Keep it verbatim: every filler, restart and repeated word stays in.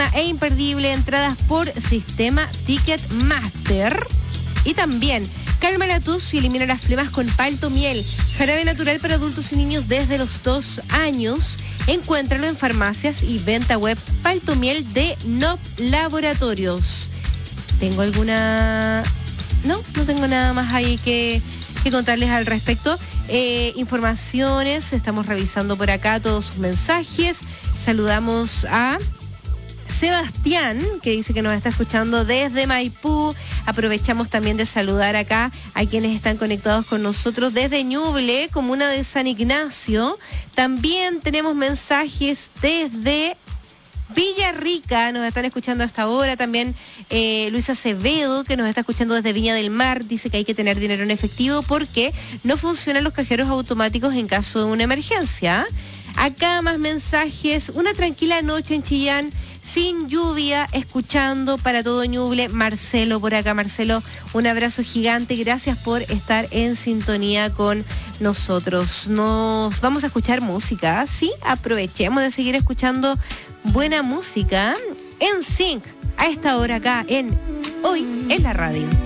última e imperdible, entradas por sistema Ticketmaster. Y también calma la tos y elimina las flemas con palto miel, jarabe natural para adultos y niños desde los dos años. Encuéntralo en farmacias y venta web. Palto miel de Nop Laboratorios. ¿Tengo alguna...? No, no tengo nada más ahí que, que contarles al respecto. Eh, informaciones, estamos revisando por acá todos sus mensajes. Saludamos a Sebastián, que dice que nos está escuchando desde Maipú. Aprovechamos también de saludar acá a quienes están conectados con nosotros desde Ñuble, comuna de San Ignacio. También tenemos mensajes desde Villarrica, nos están escuchando hasta ahora. También eh, Luis Acevedo, que nos está escuchando desde Viña del Mar, dice que hay que tener dinero en efectivo porque no funcionan los cajeros automáticos en caso de una emergencia. Acá más mensajes. Una tranquila noche en Chillán, sin lluvia, escuchando para todo Ñuble. Marcelo por acá. Marcelo, un abrazo gigante. Gracias por estar en sintonía con nosotros. Nos vamos a escuchar música, ¿sí? Aprovechemos de seguir escuchando buena música. En Sync, a esta hora acá en Hoy en la Radio.